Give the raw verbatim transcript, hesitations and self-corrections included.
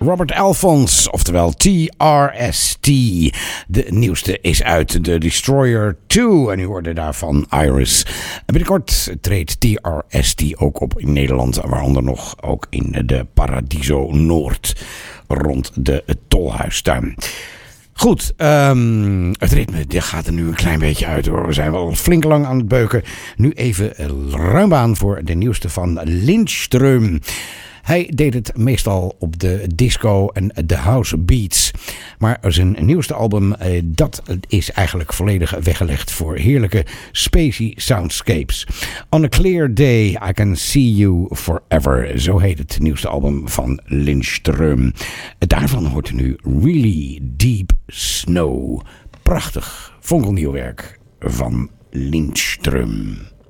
Robert Alphonse, oftewel T R S T. De nieuwste is uit, The Destroyer twee. En u hoorde daarvan Iris. En binnenkort treedt T R S T ook op in Nederland. Waaronder nog ook in de Paradiso Noord. Rond de Tolhuistuin. Goed, um, het ritme dit gaat er nu een klein beetje uit hoor. We zijn wel flink lang aan het beuken. Nu even ruim aan voor de nieuwste van Lindström. Hij deed het meestal op de disco en de house beats. Maar zijn nieuwste album, dat is eigenlijk volledig weggelegd voor heerlijke spacey soundscapes. On a clear day, I can see you forever. Zo heet het nieuwste album van Lindström. Daarvan hoort u nu Really Deep Snow. Prachtig, fonkelnieuw werk van Lindström.